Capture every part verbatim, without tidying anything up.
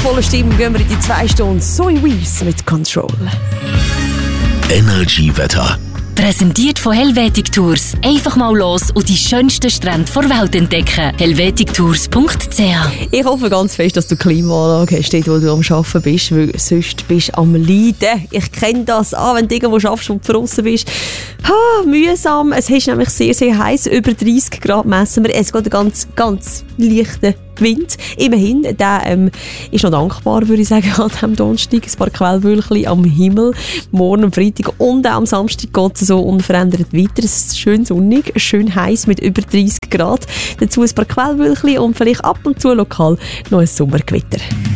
voller Stimme gehen wir in die zwei Stunden Zoe Wees mit Control. Energy Wetter. Präsentiert von Helvetic Tours. Einfach mal los und die schönsten Strände der Welt entdecken. helvetic tours punkt c h. Ich hoffe ganz fest, dass du Klimaanlage hast, dort, wo du am Arbeiten bist, weil sonst bist du am Leiden. Ich kenne das an, wenn du irgendwo arbeitest und draussen bist. Ha, mühsam. Es ist nämlich sehr, sehr heiß. Über dreissig Grad messen wir. Es geht ein ganz, ganz leichter Wind. Immerhin, der ähm, ist noch dankbar, würde ich sagen, an diesem Donnerstag. Ein paar Quellwölkchen am Himmel. Morgen am Freitag und auch am Samstag geht es so unverändert weiter. Es ist schön sonnig, schön heiß mit über dreissig Grad. Dazu ein paar Quellwölkchen und vielleicht ab und zu lokal noch ein Sommergewitter.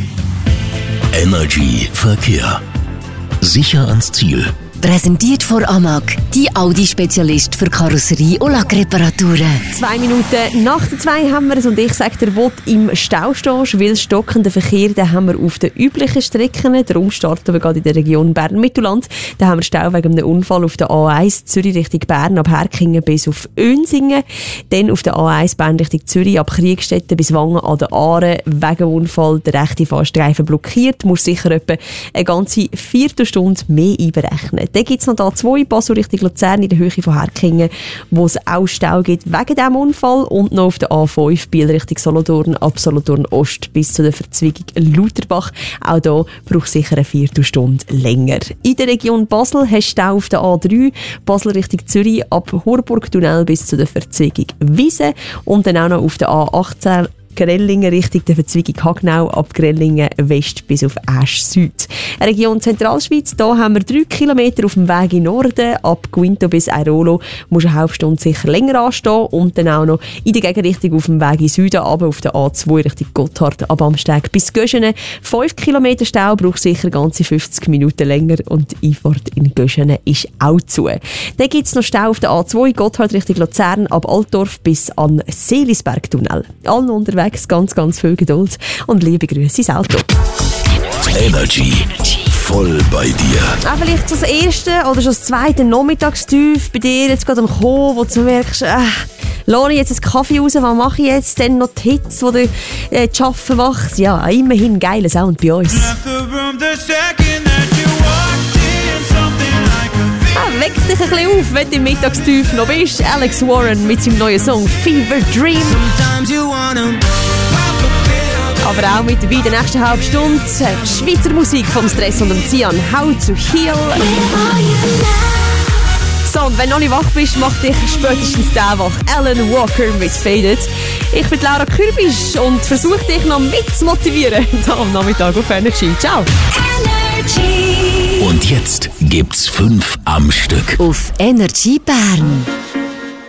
Energy Verkehr. Sicher ans Ziel. Präsentiert von Amag, die Audi-Spezialist für Karosserie- und Lackreparaturen. Zwei Minuten nach der zwei haben wir es und ich sage dir, wo du im Stau stehst, weil stockenden Verkehr, den haben wir auf den üblichen Strecken. Darum starten wir gerade in der Region Bern-Mittelland. Da haben wir Stau wegen einem Unfall auf der A eins Zürich Richtung Bern ab Herkingen bis auf Önsingen. Dann auf der A eins Bern Richtung Zürich ab Kriegstetten bis Wangen an der Aare. Wegen Unfall der rechte Fahrstreifen blockiert. Du musst sicher etwa eine ganze Viertelstunde mehr einberechnen. Dann gibt es noch A zwei Basel Richtung Luzern in der Höhe von Herkingen, wo es auch Stau gibt wegen diesem Unfall. Und noch auf der A fünf Biel Richtung Solothurn, ab Solothurn Ost bis zu der Verzweigung Lauterbach. Auch hier braucht es sicher eine Viertelstunde länger. In der Region Basel hast du Stau auf der A drei, Basel Richtung Zürich, ab Horburg-Tunnel bis zu der Verzweigung Wiese. Und dann auch noch auf der A achtzehn Grellingen Richtung der Verzweigung Hagnau, ab Grellingen West bis auf Asch Süd. Region Zentralschweiz, da haben wir drei Kilometer auf dem Weg in Norden, ab Guinto bis Airolo musst du eine halbe Stunde sicher länger anstehen und dann auch noch in der Gegenrichtung auf dem Weg in Süden, aber auf der A zwei Richtung Gotthard, ab Amsteg bis Göschene. fünf Kilometer Stau braucht sicher ganze fünfzig Minuten länger und die Einfahrt in Göschene ist auch zu. Dann gibt es noch Stau auf der A zwei Gotthard Richtung Luzern, ab Altdorf bis an Seelisberg-Tunnel. Allen unterwegs ganz, ganz viel Geduld und liebe Grüße ins Auto. Energy. Voll bei dir. Auch vielleicht so das erste oder schon das zweite Nachmittagstief bei dir jetzt gerade am Kommen, wo du merkst, äh, lasse ich jetzt einen Kaffee raus, was mache ich jetzt? Dann noch die Hits, die du äh, zu arbeiten machst. Ja, immerhin geiler Sound bei uns. Ah, weck dich ein bisschen auf, wenn du im Mittagstief noch bist. Alex Warren mit seinem neuen Song Fever Dream. Aber auch mit dabei in der nächsten halben Stunde Schweizer Musik vom Stress und dem Zian. How to Heal. So, und wenn du noch nicht wach bist, mach dich spätestens der wach. Alan Walker mit Faded. Ich bin Laura Kürbisch und versuche dich noch mitzumotivieren hier am Nachmittag auf Energy. Ciao. Und jetzt gibt's fünf am Stück. Auf Energy Bern.